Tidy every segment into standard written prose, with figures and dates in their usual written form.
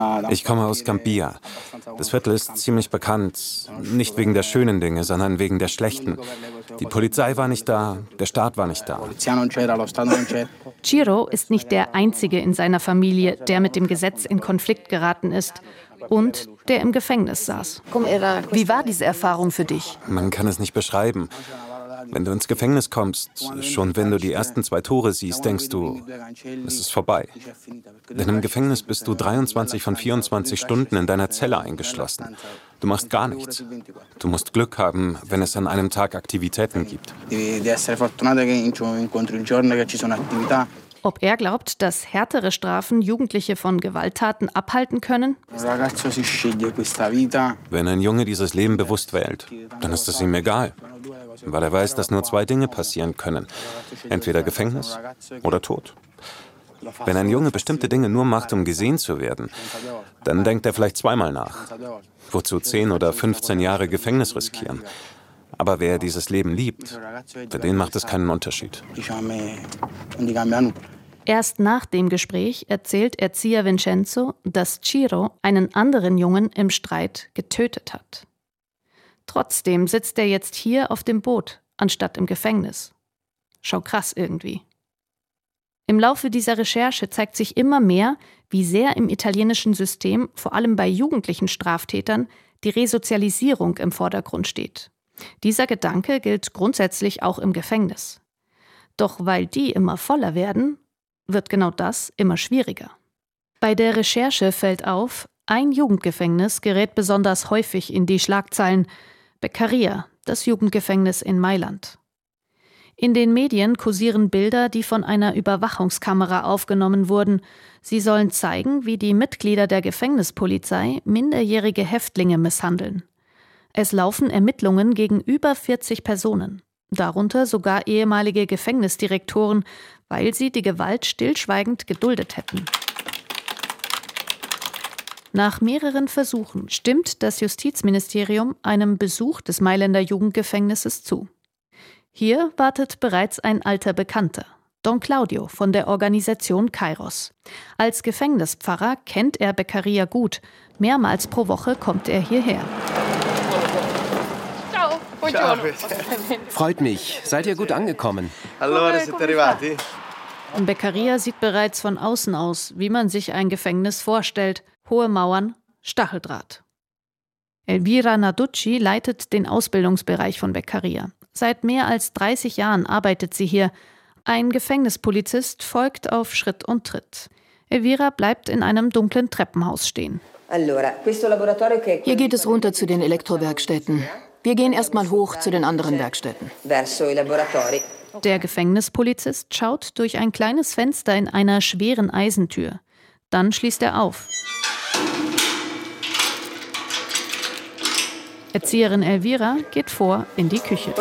Ich komme aus Gambia. Das Viertel ist ziemlich bekannt, nicht wegen der schönen Dinge, sondern wegen der schlechten. Die Polizei war nicht da, der Staat war nicht da. Ciro ist nicht der Einzige in seiner Familie, der mit dem Gesetz in Konflikt geraten ist und der im Gefängnis saß. Wie war diese Erfahrung für dich? Man kann es nicht beschreiben. Wenn du ins Gefängnis kommst, schon wenn du die ersten 2 Tore siehst, denkst du, es ist vorbei. Denn im Gefängnis bist du 23 von 24 Stunden in deiner Zelle eingeschlossen. Du machst gar nichts. Du musst Glück haben, wenn es an einem Tag Aktivitäten gibt. Ob er glaubt, dass härtere Strafen Jugendliche von Gewalttaten abhalten können? Wenn ein Junge dieses Leben bewusst wählt, dann ist es ihm egal. Weil er weiß, dass nur 2 Dinge passieren können. Entweder Gefängnis oder Tod. Wenn ein Junge bestimmte Dinge nur macht, um gesehen zu werden, dann denkt er vielleicht zweimal nach. Wozu 10 oder 15 Jahre Gefängnis riskieren? Aber wer dieses Leben liebt, für den macht es keinen Unterschied. Erst nach dem Gespräch erzählt Erzieher Vincenzo, dass Ciro einen anderen Jungen im Streit getötet hat. Trotzdem sitzt er jetzt hier auf dem Boot, anstatt im Gefängnis. Schon krass irgendwie. Im Laufe dieser Recherche zeigt sich immer mehr, wie sehr im italienischen System, vor allem bei jugendlichen Straftätern, die Resozialisierung im Vordergrund steht. Dieser Gedanke gilt grundsätzlich auch im Gefängnis. Doch weil die immer voller werden, wird genau das immer schwieriger. Bei der Recherche fällt auf, ein Jugendgefängnis gerät besonders häufig in die Schlagzeilen: Beccaria, das Jugendgefängnis in Mailand. In den Medien kursieren Bilder, die von einer Überwachungskamera aufgenommen wurden. Sie sollen zeigen, wie die Mitglieder der Gefängnispolizei minderjährige Häftlinge misshandeln. Es laufen Ermittlungen gegen über 40 Personen, darunter sogar ehemalige Gefängnisdirektoren, weil sie die Gewalt stillschweigend geduldet hätten. Nach mehreren Versuchen stimmt das Justizministerium einem Besuch des Mailänder Jugendgefängnisses zu. Hier wartet bereits ein alter Bekannter, Don Claudio von der Organisation Kairos. Als Gefängnispfarrer kennt er Beccaria gut. Mehrmals pro Woche kommt er hierher. Ciao, buongiorno. Freut mich. Seid ihr gut angekommen? Allora, siete arrivati? Beccaria sieht bereits von außen aus, wie man sich ein Gefängnis vorstellt. Hohe Mauern, Stacheldraht. Elvira Narducci leitet den Ausbildungsbereich von Beccaria. Seit mehr als 30 Jahren arbeitet sie hier. Ein Gefängnispolizist folgt auf Schritt und Tritt. Elvira bleibt in einem dunklen Treppenhaus stehen. Hier geht es runter zu den Elektrowerkstätten. Wir gehen erstmal hoch zu den anderen Werkstätten. Der Gefängnispolizist schaut durch ein kleines Fenster in einer schweren Eisentür. Dann schließt er auf. Erzieherin Elvira geht vor in die Küche.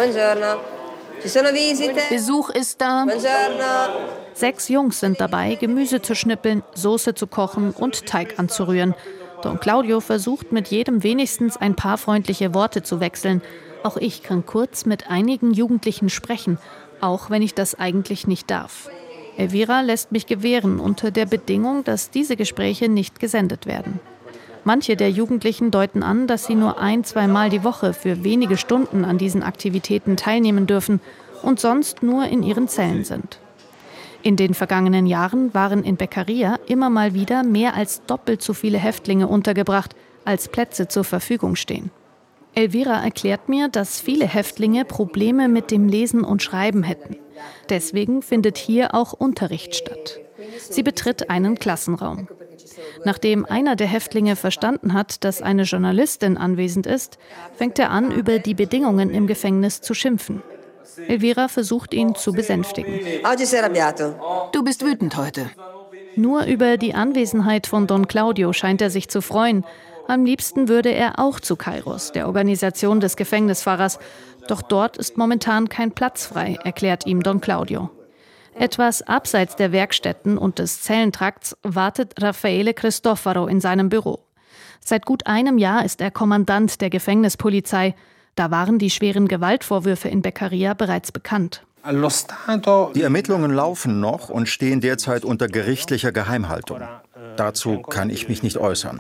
Besuch ist da. 6 Jungs sind dabei, Gemüse zu schnippeln, Soße zu kochen und Teig anzurühren. Don Claudio versucht mit jedem wenigstens ein paar freundliche Worte zu wechseln. Auch ich kann kurz mit einigen Jugendlichen sprechen, auch wenn ich das eigentlich nicht darf. Elvira lässt mich gewähren unter der Bedingung, dass diese Gespräche nicht gesendet werden. Manche der Jugendlichen deuten an, dass sie nur 1-2 Mal die Woche für wenige Stunden an diesen Aktivitäten teilnehmen dürfen und sonst nur in ihren Zellen sind. In den vergangenen Jahren waren in Beccaria immer mal wieder mehr als doppelt so viele Häftlinge untergebracht, als Plätze zur Verfügung stehen. Elvira erklärt mir, dass viele Häftlinge Probleme mit dem Lesen und Schreiben hätten. Deswegen findet hier auch Unterricht statt. Sie betritt einen Klassenraum. Nachdem einer der Häftlinge verstanden hat, dass eine Journalistin anwesend ist, fängt er an, über die Bedingungen im Gefängnis zu schimpfen. Elvira versucht, ihn zu besänftigen. Du bist wütend heute. Nur über die Anwesenheit von Don Claudio scheint er sich zu freuen. Am liebsten würde er auch zu Kairos, der Organisation des Gefängnisfahrers. Doch dort ist momentan kein Platz frei, erklärt ihm Don Claudio. Etwas abseits der Werkstätten und des Zellentrakts wartet Raffaele Cristofaro in seinem Büro. Seit gut einem Jahr ist er Kommandant der Gefängnispolizei. Da waren die schweren Gewaltvorwürfe in Beccaria bereits bekannt. Die Ermittlungen laufen noch und stehen derzeit unter gerichtlicher Geheimhaltung. Dazu kann ich mich nicht äußern.